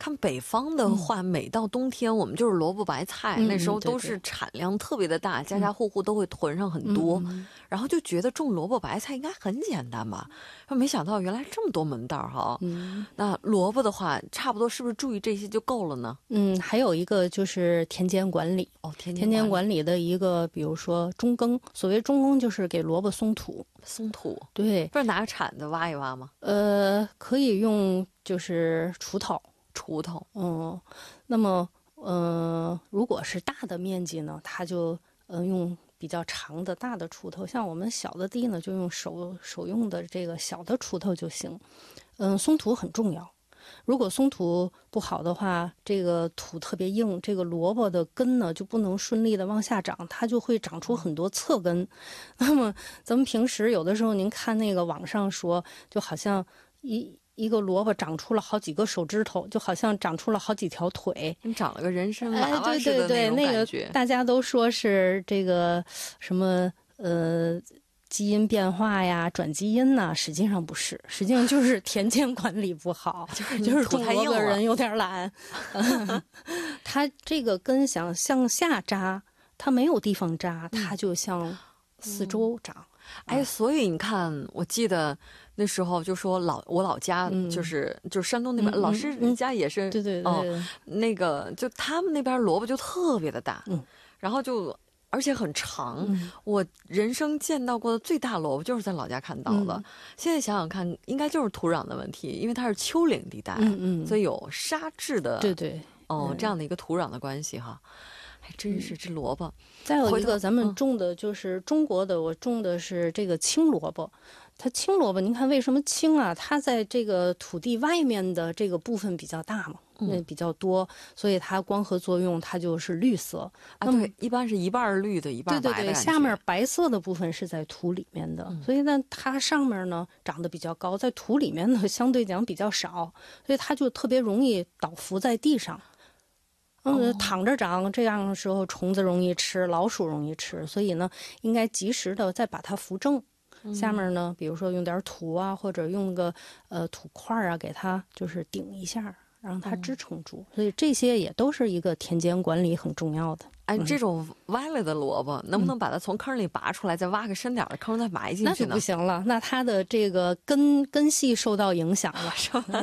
看北方的话，每到冬天我们就是萝卜白菜，那时候都是产量特别的大，家家户户都会囤上很多，然后就觉得种萝卜白菜应该很简单吧，没想到原来这么多门道哈。那萝卜的话，差不多是不是注意这些就够了呢？ 还有一个就是田间管理。田间管理的一个，比如说中耕，所谓中耕就是给萝卜松土。 松土， 对， 不是拿个铲子挖一挖吗？ 可以用就是锄头。那么如果是大的面积呢，它就用比较长的大的锄头，像我们小的地呢，就用手用的这个小的锄头就行。松土很重要。如果松土不好的话，这个土特别硬，这个萝卜的根呢就不能顺利的往下长，它就会长出很多侧根。那么咱们平时有的时候您看那个网上说，就好像一个萝卜长出了好几个手指头，就好像长出了好几条腿， 长了个人参娃娃似的那种感觉。 那个大家都说是这个什么基因变化呀，转基因呐，实际上不是，实际上就是田间管理不好，就是种萝卜人有点懒。它这个根想向下扎，它没有地方扎，它就向四周长。 所以你看，我记得那时候就说我老家就是山东那边，老师家也是， 对， 那个就他们那边萝卜就特别的大，然后就而且很长。我人生见到过的最大萝卜就是在老家看到的。现在想想看，应该就是土壤的问题，因为它是丘陵地带，所以有沙质的， 对， 这样的一个土壤的关系哈。还真是这萝卜。 再有一个，咱们种的就是中国的，我种的是这个青萝卜。它青萝卜，您看为什么青啊？它在这个土地外面的这个部分比较大嘛，比较多，所以它光合作用它就是绿色。 对，一般是一半绿的，一半白的。 对，下面白色的部分是在土里面的，所以呢，它上面呢长得比较高，在土里面呢相对讲比较少，所以它就特别容易倒伏在地上。躺着长，这样的时候虫子容易吃，老鼠容易吃，所以呢，应该及时的再把它扶正。下面呢，比如说用点土啊，或者用个土块啊，给它就是顶一下，让它支撑住。所以这些也都是一个田间管理很重要的。 这种歪了的萝卜，能不能把它从坑里拔出来，再挖个深点的坑再埋进去呢？ 那就不行了，那它的这个根系受到影响了，是吧？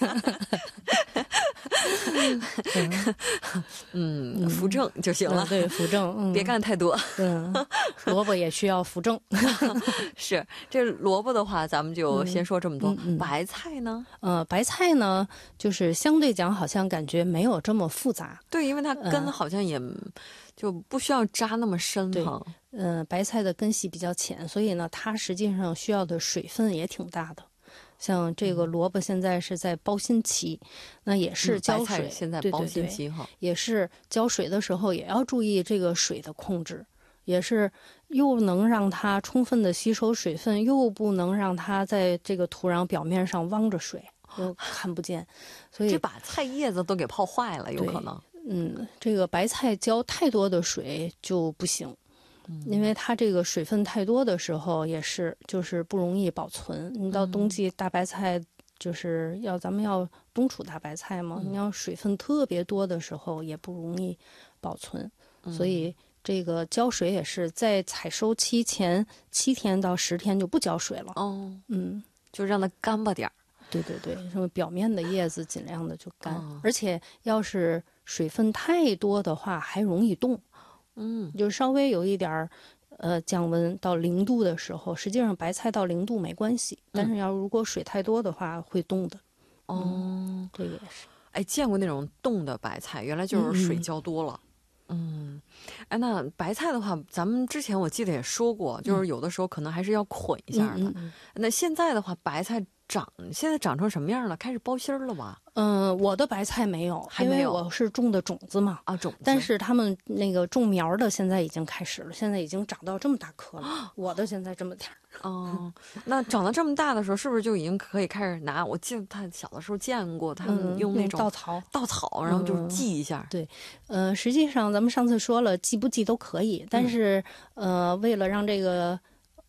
扶正就行了。 对，扶正， 别干太多。 萝卜也需要扶正。 是，这萝卜的话，咱们就先说这么多。白菜呢？ 白菜呢，就是相对讲，好像感觉没有这么复杂。 对，因为它根好像也就不需要扎那么深哈。 白菜的根系比较浅，所以呢，它实际上需要的水分也挺大的。像这个萝卜现在是在包心期，那也是浇水。 现在包心期哈， 也是浇水的时候也要注意这个水的控制，也是又能让它充分的吸收水分，又不能让它在这个土壤表面上汪着水，又看不见，所以这把菜叶子都给泡坏了，有可能。 这个白菜浇太多的水就不行。因为它这个水分太多的时候，也是就是不容易保存。你到冬季大白菜，就是咱们要冬储大白菜嘛，你要水分特别多的时候，也不容易保存。所以这个浇水也是在采收期前7天到10天就不浇水了。 就让它干巴点儿。 对，什么表面的叶子尽量的就干，而且要是水分太多的话，还容易冻。就稍微有一点降温到0度的时候，实际上白菜到0度没关系，但是如果水太多的话会冻的。这个也是。 见过那种冻的白菜，原来就是水浇多了。那白菜的话，咱们之前我记得也说过，就是有的时候可能还是要捆一下的。那现在的话，白菜现在长成什么样了？开始包心了吧？ 我的白菜没有， 还没有， 因为我是种的种子嘛。 种子。 但是他们那个种苗的现在已经开始了，现在已经长到这么大颗了。我的现在这么点儿。 那长到这么大的时候，是不是就已经可以开始拿？我记得他小的时候见过他们用那种稻草，然后就是系一下。 对，实际上咱们上次说了，系不系都可以，但是为了让这个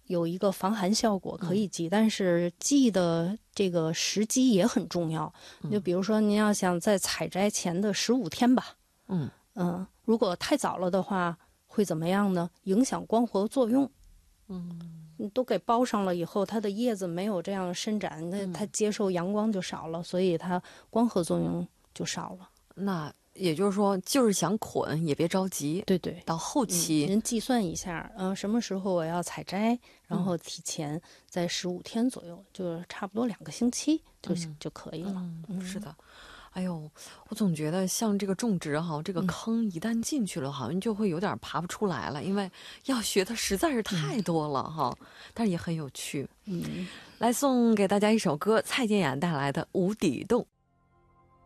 有一个防寒效果，可以忌，但是忌的这个时机也很重要。就比如说，您要想在采摘前的15天吧，如果太早了的话，会怎么样呢？影响光合作用。都给包上了以后，它的叶子没有这样伸展，那它接受阳光就少了，所以它光合作用就少了。 那也就是说，就是想捆也别着急， 对对， 到后期您计算一下，什么时候我要采摘，然后提前在15天左右，就差不多2个星期就可以了。 是的。哎呦，我总觉得像这个种植哈，这个坑一旦进去了，好像就会有点爬不出来了，因为要学的实在是太多了哈。但是也很有趣。来送给大家一首歌，蔡健雅带来的《无底洞》。